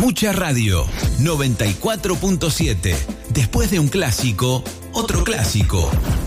Mucha radio, 94.7. Después de un clásico, otro clásico.